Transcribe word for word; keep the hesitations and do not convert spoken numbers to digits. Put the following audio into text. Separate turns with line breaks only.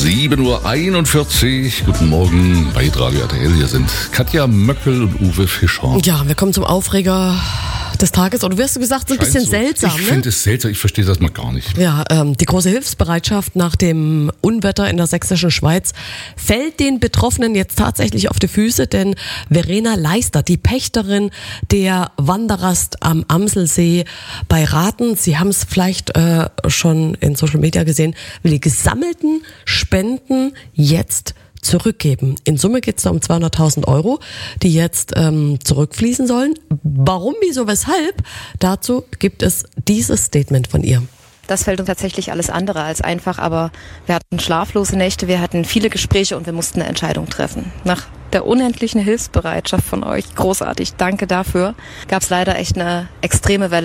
sieben Uhr einundvierzig. Guten Morgen bei Radio R T L. Hier sind Katja Möckel und Uwe Fischer.
Ja, wir kommen zum Aufreger des Tages. Oder wie hast du gesagt, so ein bisschen
so.
seltsam,
Ich
ne?
finde es seltsam, ich verstehe das mal gar nicht.
Ja, ähm, die große Hilfsbereitschaft nach dem Unwetter in der sächsischen Schweiz fällt den Betroffenen jetzt tatsächlich auf die Füße, denn Verena Leister, die Pächterin der Wanderrast am Amselsee bei Rathen, Sie haben es vielleicht äh, schon in Social Media gesehen, will die gesammelten Spenden jetzt zurückgeben. In Summe geht es da um zweihunderttausend Euro, die jetzt ähm, zurückfließen sollen. Warum, wieso, weshalb? Dazu gibt es dieses Statement von ihr.
Das fällt uns tatsächlich alles andere als einfach, aber wir hatten schlaflose Nächte, wir hatten viele Gespräche und wir mussten eine Entscheidung treffen. Nach der unendlichen Hilfsbereitschaft von euch, großartig, danke dafür, gab es leider echt eine extreme Welle